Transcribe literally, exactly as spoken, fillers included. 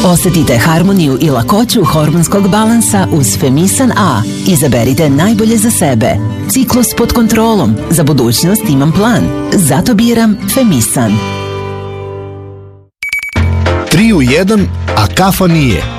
Osetite harmoniju i lakoću hormonskog balansa uz Femisan A. Izaberite najbolje za sebe. Ciklus pod kontrolom. Za budućnost imam plan. Zato biram Femisan. Tri u jedan, a kafa nije.